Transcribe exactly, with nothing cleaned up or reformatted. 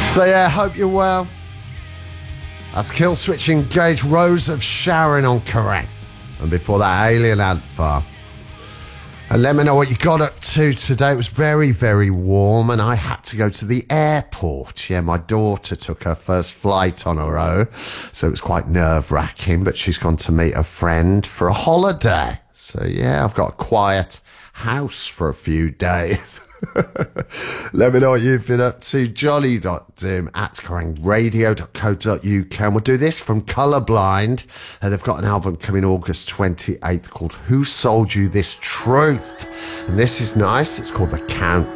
So yeah, hope you're well. That's Kill Switch Engage, Rose of Sharon on Correct. And before that, Alien Anthem. And let me know what you got up to today. It was very, very warm and I had to go to the airport. Yeah, my daughter took her first flight on her own, so it was quite nerve-wracking, but she's gone to meet a friend for a holiday. So yeah, I've got a quiet house for a few days. Let me know what you've been up to. Jolly dot doom at kerrang radio dot co dot uk. And we'll do this from Colourblind. Uh, they've got an album coming August twenty-eighth called Who Sold You This Truth? And this is nice. It's called The Count